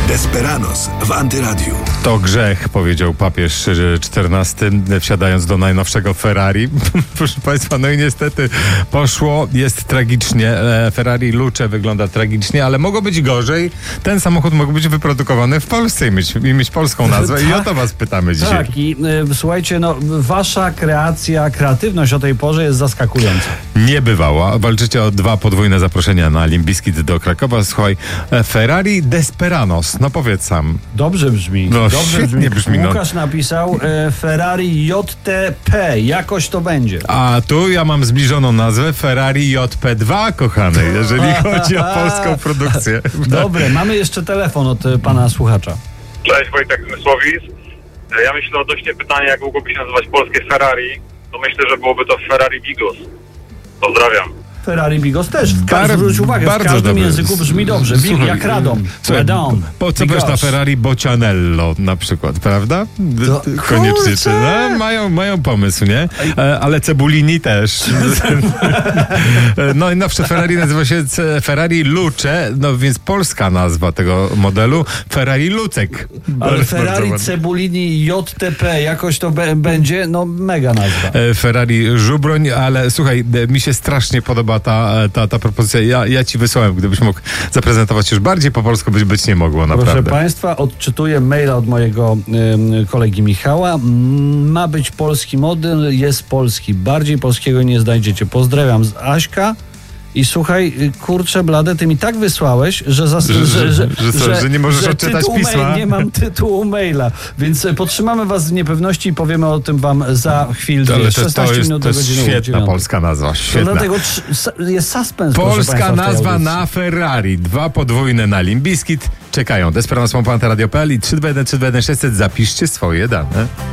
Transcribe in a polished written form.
Desperados w Antyradiu. To grzech, powiedział papież XIV, wsiadając do najnowszego Ferrari. Proszę Państwa, no i niestety poszło, jest tragicznie. Ferrari Luce wygląda tragicznie, ale mogło być gorzej. Ten samochód mógł być wyprodukowany w Polsce i mieć polską nazwę. I o to was pytamy dzisiaj. Tak, i słuchajcie, no wasza kreatywność o tej porze jest zaskakująca. Niebywała. Walczycie o 2 podwójne zaproszenia na Limp Bizkit do Krakowa. Słuchaj, Ferrari Desperados. No powiedz sam. Dobrze brzmi. No, dobrze świetnie brzmi. Łukasz napisał Ferrari JTP. Jakoś to będzie. A tu ja mam zbliżoną nazwę Ferrari JP2, kochany, jeżeli chodzi o polską produkcję. Dobre, mamy jeszcze telefon od pana słuchacza. Cześć, Wojtek Zmysłowicz. Ja myślę odnośnie pytania, jak mogłoby się nazywać polskie Ferrari, to myślę, że byłoby to Ferrari Bigos. Pozdrawiam. Ferrari Bigos też. Zwróć uwagę, w każdym dobry. języku brzmi dobrze. Słuchaj, jak Radom. Radom. Co powiesz na Ferrari Bocianello na przykład, prawda? Koniecznie. No, mają pomysł, nie? Ale Cebulini też. No i nowsze Ferrari nazywa się Ferrari Luce, no więc polska nazwa tego modelu Ferrari Lucek. Ale Ferrari Cebulini JTP, jakoś to będzie, no mega nazwa. Ferrari Żubroń, ale słuchaj, mi się strasznie podoba ta propozycja. Ja ci wysłałem, gdybyś mógł zaprezentować już bardziej po polsku, być nie mogło, naprawdę. Proszę Państwa, odczytuję maila od mojego kolegi Michała. Ma być polski model, jest polski. Bardziej polskiego nie znajdziecie. Pozdrawiam z Aśka. I słuchaj, kurczę blade, ty mi tak wysłałeś, że nie możesz odczytać pisma. Nie mam tytułu maila, więc potrzymamy was w niepewności i powiemy o tym wam za chwilę. 16 minut do godziny. Świetna 9. polska nazwa, świetna. Dlatego jest suspens. Polska nazwa na Ferrari. 2 podwójne na Limp Bizkit. Czekają. Desperados@antyradio.pl i 321 600. Zapiszcie swoje dane.